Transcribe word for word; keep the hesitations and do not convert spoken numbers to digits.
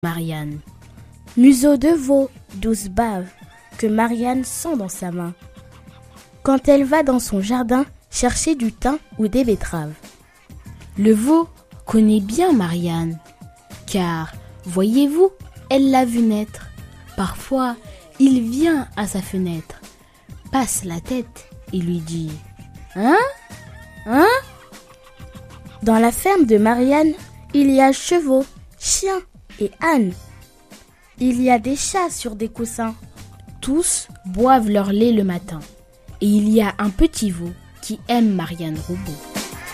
Marianne. Museau de veau, douce bave, que Marianne sent dans sa main, quand elle va dans son jardin chercher du thym ou des betteraves. Le veau connaît bien Marianne, car, voyez-vous, elle l'a vu naître. Parfois, il vient à sa fenêtre, passe la tête et lui dit « Hein ? Hein ?» Dans la ferme de Marianne, il y a chevaux, chiens et ânes. Il y a des chats sur des coussins. Tous boivent leur lait le matin. Et il y a un petit veau qui aime Marianne Roubaud.